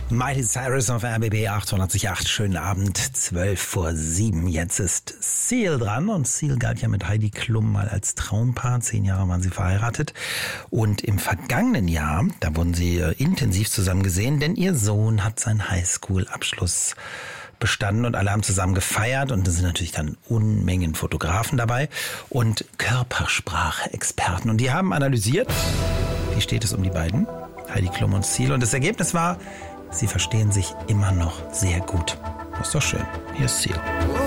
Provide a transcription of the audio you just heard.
Miley Cyrus auf RBB 808. Schönen Abend, 6:12. Jetzt ist Seal dran. Und Seal galt ja mit Heidi Klum mal als Traumpaar. 10 Jahre waren sie verheiratet. Und im vergangenen Jahr, da wurden sie intensiv zusammen gesehen, denn ihr Sohn hat seinen Highschool-Abschluss bestanden und alle haben zusammen gefeiert. Und da sind natürlich dann Unmengen Fotografen dabei und Körpersprache-Experten. Und die haben analysiert, wie steht es um die beiden, Heidi Klum und Seal. Und das Ergebnis war, sie verstehen sich immer noch sehr gut. Das ist doch schön. Hier ist Seal.